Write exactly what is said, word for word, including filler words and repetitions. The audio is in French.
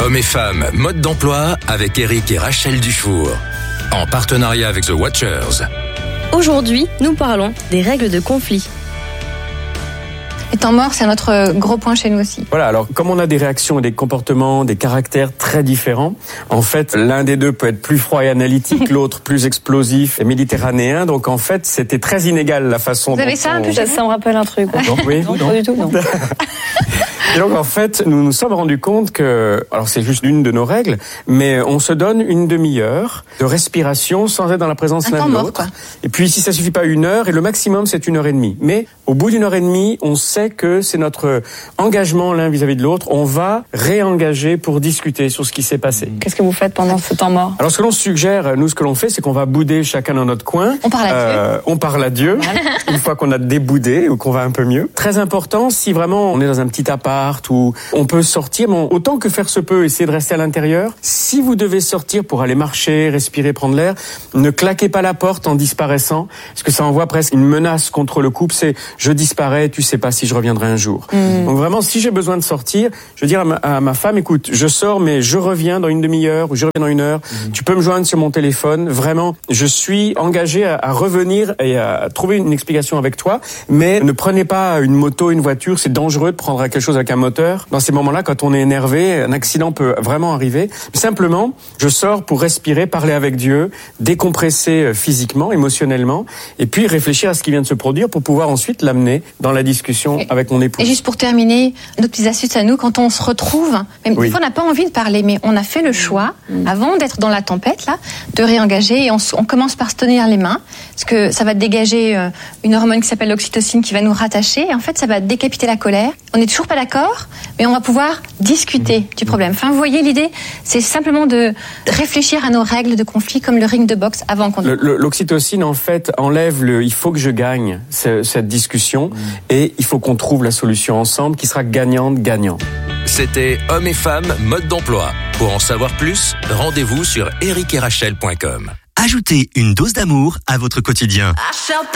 Hommes et femmes, mode d'emploi avec Eric et Rachel Dufour. En partenariat avec The Watchers. Aujourd'hui, nous parlons des règles de conflit. Les temps morts, c'est notre gros point chez nous aussi. Voilà, alors comme on a des réactions et des comportements, des caractères très différents, en fait, l'un des deux peut être plus froid et analytique, l'autre plus explosif et méditerranéen. Donc en fait, c'était très inégal la façon Vous dont avez ça un on... peu, Ça, ça me rappelle un truc. Quoi. Non, oui, non, non. pas du tout, non. Et donc en fait, nous nous sommes rendus compte que, alors c'est juste une de nos règles, mais on se donne une demi-heure de respiration sans être dans la présence l'un de l'autre. Et puis si ça suffit pas une heure, et le maximum c'est une heure et demie. Mais au bout d'une heure et demie, on sait que c'est notre engagement l'un vis-à-vis de l'autre. On va réengager pour discuter sur ce qui s'est passé. Qu'est-ce que vous faites pendant ce temps mort ? Alors ce que l'on suggère, nous ce que l'on fait, c'est qu'on va bouder chacun dans notre coin. On parle à euh, Dieu. On parle à Dieu. Une fois qu'on a déboudé ou qu'on va un peu mieux. Très important, si vraiment on est dans un petit appart où on peut sortir, mais autant que faire se peut, essayer de rester à l'intérieur. Si vous devez sortir pour aller marcher, respirer, prendre l'air, ne claquez pas la porte en disparaissant, parce que ça envoie presque une menace contre le couple. C'est je disparais, tu sais pas si je reviendrai un jour. Mmh. Donc vraiment, si j'ai besoin de sortir, je veux dire à ma, à ma femme, écoute, je sors, mais je reviens dans une demi-heure ou je reviens dans une heure. Mmh. Tu peux me joindre sur mon téléphone. Vraiment, je suis engagé à, à revenir et à trouver une explication avec toi. Mais ne prenez pas une moto, une voiture. C'est dangereux de prendre quelque chose avec un moteur. Dans ces moments-là, quand on est énervé, un accident peut vraiment arriver. Mais simplement, je sors pour respirer, parler avec Dieu, décompresser physiquement, émotionnellement, et puis réfléchir à ce qui vient de se produire pour pouvoir ensuite l'amener dans la discussion et, avec mon époux. Et juste pour terminer, nos petites astuces à nous, quand on se retrouve, même oui. des fois on n'a pas envie de parler, mais on a fait le choix, mmh. avant d'être dans la tempête, là, de réengager, et on, on commence par se tenir les mains, parce que ça va dégager euh, une hormone qui s'appelle l'oxytocine qui va nous rattacher, et en fait ça va décapiter la colère. On n'est toujours pas d'accord, mais on va pouvoir discuter mmh. du problème. Enfin, vous voyez, l'idée, c'est simplement de réfléchir à nos règles de conflit comme le ring de boxe avant qu'on... Le, le, l'oxytocine, en fait, enlève le « il faut que je gagne » cette discussion, mmh. et il faut qu'on trouve la solution ensemble qui sera gagnante-gagnant. C'était Hommes et femmes, mode d'emploi. Pour en savoir plus, rendez-vous sur eric et rachel point com. Ajoutez une dose d'amour à votre quotidien.